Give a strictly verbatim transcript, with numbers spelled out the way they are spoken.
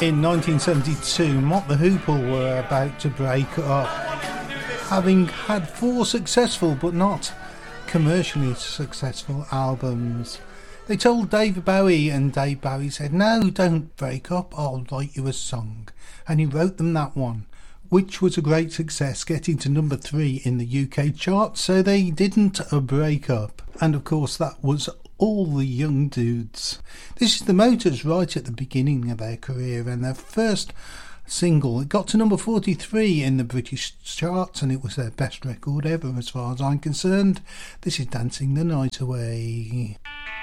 In nineteen seventy-two, Mott the Hoople were about to break up, having had four successful but not commercially successful albums. They told David Bowie, and Dave Bowie said, "No, don't break up, I'll write you a song." And he wrote them that one, which was a great success, getting to number three in the U K chart, so they didn't break up. And of course that was All the Young Dudes. This is the Motors right at the beginning of their career, and their first single, it got to number forty-three in the British charts, and it was their best record ever as far as I'm concerned. This is Dancing the Night Away.